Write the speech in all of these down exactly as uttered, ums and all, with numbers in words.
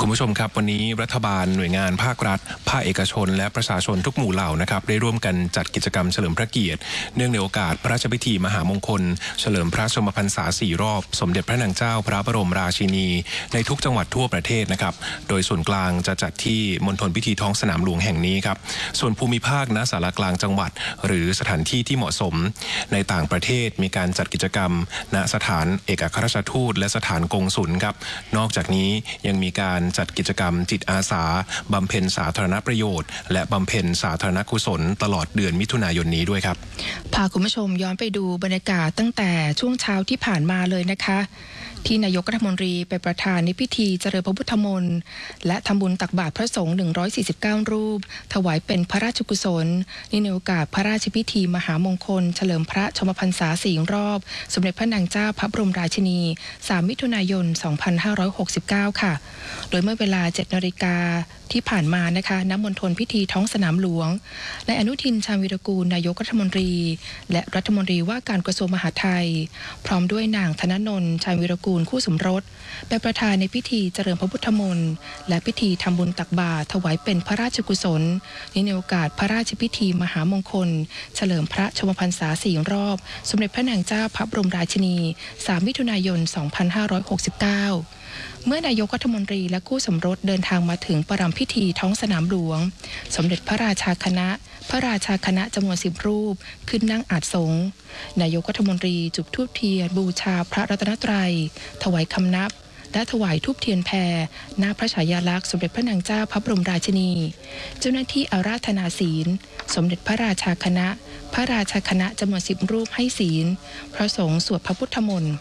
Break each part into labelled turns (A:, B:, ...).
A: ผู้ชมครับวันนี้รัฐบาลหน่วยงานภาครัฐภาคเอกชนและประชาชนทุกหมู่เหล่านะครับได้ร่วมกันจัดกิจกรรมเฉลิมพระเกียรติเนื่องในโอกาสพระราชพิธีมหามงคลเฉลิมพระชนมพรรษาสี่รอบสมเด็จพระนางเจ้าพระบรมราชินีในทุกจังหวัดทั่วประเทศนะครับโดยส่วนกลางจะจัดที่มณฑลพิธีท้องสนามหลวงแห่งนี้ครับส่วนภูมิภาคณศาลากลางจังหวัดหรือสถานที่ที่เหมาะสมในต่างประเทศมีการจัดกิจกรรมณสถานเอกอัครราชทูตและสถานกงสุลครับนอกจากนี้ยังมีการจัดกิจกรรมจิตอาสาบำเพ็ญสาธารณประโยชน์และบำเพ็ญสาธารณกุศลตลอดเดือนมิถุนายนนี้ด้วยครับ
B: พาคุณผู้ชมย้อนไปดูบรรยากาศตั้งแต่ช่วงเช้าที่ผ่านมาเลยนะคะที่นายกรัฐมนตรีไปประธานในพิธีเจริญพระพุทธมนต์และทำบุญตักบาตรพระสงฆ์หนึ่งร้อยสี่สิบเก้ารูปถวายเป็นพระราชกุศลในโอกาสพระราชพิธีมหามงคลเฉลิมพระชนมพรรษาสี่รอบสมเด็จพระนางเจ้าพระบรมราชินีสามมิถุนายนสองพันห้าร้อยหกสิบเก้าค่ะโดยเมื่อเวลา เจ็ดนาฬิกาที่ผ่านมานะคะณมณฑลพิธีท้องสนามหลวงนายอนุทินชาญวีรกูลนายกรัฐมนตรีและรัฐมนตรีว่าการกระทรวงมหาดไทยพร้อมด้วยนางธนนนท์ชาญวีรกูลคู่สมรสเป็นประธานในพิธีเจริญพระพุทธมนต์และพิธีทำบุญตักบาตรถวายเป็นพระราชกุศลในโอกาสพระราชพิธีมหามงคลเฉลิมพระชนมพรรษาสี่รอบสมเด็จพระนางเจ้าพระบรมราชินีสามมิถุนายนสองพันห้าร้อยหกสิบเก้าเมื่อนายกรัฐมนตรีและคู่สมรสเดินทางมาถึงประรำพิธีท้องสนามหลวงสมเด็จพระราชาคณะพระราชาคณะจำนวนสิบรูปขึ้นนั่งอาสงฆ์นายกรัฐมนตรีจุดธูปเทียนบูชาพระรัตนตรัยถวายคำนับและถวายธูปเทียนแพรหน้าพระฉายาลักษณ์สมเด็จพระนางเจ้าพระบรมราชินีเจ้าหน้าที่อาราธนาศีลสมเด็จพระราชาคณะพระราชาคณะจำนวนสิบรูปให้ศีลพระสงฆ์สวดพระพุทธมนต์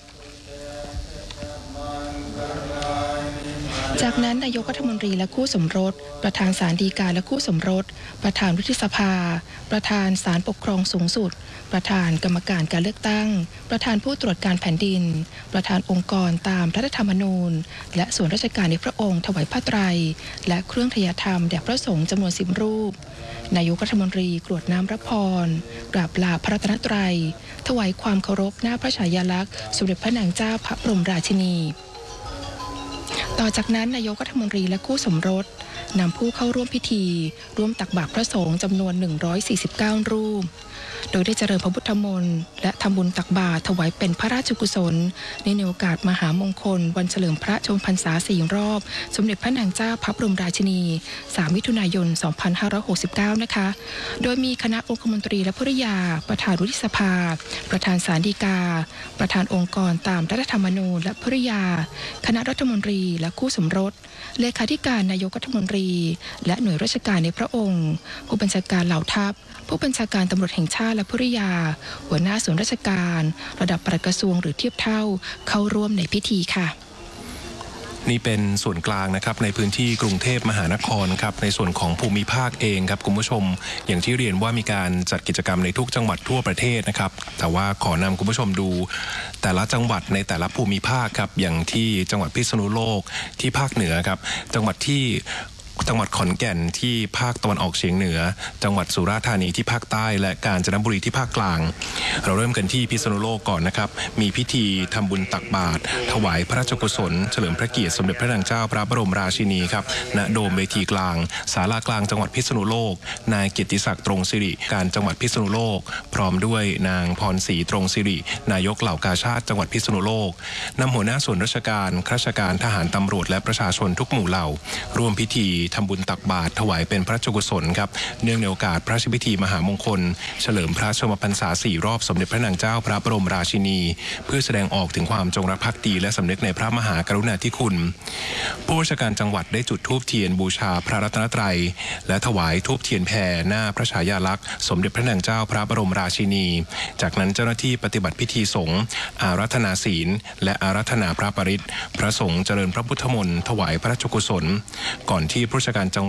B: จากนั้นนายกรัฐมนตรีและคู่สมรสประธานศาลฎีกาและคู่สมรสประธานวุฒิสภาประธานศาลปกครองสูงสุดประธานกรรมการการเลือกตั้งประธานผู้ตรวจการแผ่นดินประธานองค์กรตามรัฐธรรมนูญและส่วนราชการในพระองค์ถวายผ้าไตรและเครื่องทยธรรมแด่พระสงฆ์จำนวนสิบรูปนายกรัฐมนตรีกรวดน้ำพระพรกราบลาพระรัตนตรัยถวายความเคารพหน้าพระฉายาลักษณ์สมเด็จพระนางเจ้าพระบรมราชินีต่อจากนั้นนายกรัฐมนตรีและคู่สมรสนำผู้เข้าร่วมพิธีร่วมตักบาตรพระสงฆ์จำนวนหนึ่งร้อยสี่สิบเก้ารูปโดยได้เจริญพระพุทธมนต์และทำบุญตักบาตรถวายเป็นพระราชกุศลในโอกาสมหามงคลวันเฉลิมพระชนมพรรษาสี่รอบสมเด็จพระนางเจ้าพระบรมราชินีสามมิถุนายนสองพันห้าร้อยหกสิบเก้านะคะโดยมีคณะองคมนตรีและภริยาประธานวุฒิสภาประธานศาลฎีกาประธานองค์กรตามรัฐธรรมนูญและภริยาคณะรัฐมนตรีและคู่สมรสเลขาธิการนายกรัฐมนตรีและหน่วยราชการในพระองค์ผู้บัญชาการเหล่าทัพผู้บัญชาการตำรวจแห่งชาติและภริยาหัวหน้าส่วนราชการระดับปลัดกระทรวงหรือเทียบเท่าเข้าร่วมในพิธีค่ะ
A: นี่เป็นส่วนกลางนะครับในพื้นที่กรุงเทพมหานครครับในส่วนของภูมิภาคเองครับคุณผู้ชมอย่างที่เรียนว่ามีการจัดกิจกรรมในทุกจังหวัดทั่วประเทศนะครับแต่ว่าขอนำคุณผู้ชมดูแต่ละจังหวัดในแต่ละภูมิภาคครับอย่างที่จังหวัดพิษณุโลกที่ภาคเหนือครับจังหวัดที่จังหวัดขอนแก่นที่ภาคตะวันออกเฉียงเหนือจังหวัดสุราษฎร์ธานีที่ภาคใต้และกาญจนบุรีที่ภาคกลางเราเริ่มกันที่พิษณุโลกก่อนนะครับมีพิธีทำบุญตักบาตรถวายพระราชกุศลเฉลิมพระเกียรติสมเด็จพระนางเจ้าพระบรมราชินีครับณโดมเวทีกลางศาลากลางจังหวัดพิษณุโลกนายเกียรติศักดิ์ตรงสิริการจังหวัดพิษณุโลกพร้อมด้วยนางพรศรีตรงสิรินายกเหล่ากาชาดจังหวัดพิษณุโลกนำหัวหน้าส่วนราชการข้าราชการทหารตำรวจและประชาชนทุกหมู่เหล่าร่วมพิธีทำบุญตักบาตรถวายเป็นพระราชกุศลครับเนื่องในโอกาสพระราชพิธีมหามงคลเฉลิมพระชนมพรรษาสี่รอบสมเด็จพระนางเจ้าพระบรมราชินีเพื่อแสดงออกถึงความจงรักภักดีและสำนึกในพระมหากรุณาธิคุณผู้ราชการจังหวัดได้จุดธูปเทียนบูชาพระรัตนตรัยและถวายธูปเทียนแผ่หน้าพระฉายาลักษณ์สมเด็จพระนางเจ้าพระบรมราชินีจากนั้นเจ้าหน้าที่ปฏิบัติพิธีสงฆ์อาราธนาศีลและอาราธนาพระปริตรพระสงฆ์เจริญพระพุทธมนต์ถวายพระราชกุศลก่อนที่ผู้ราชการจัง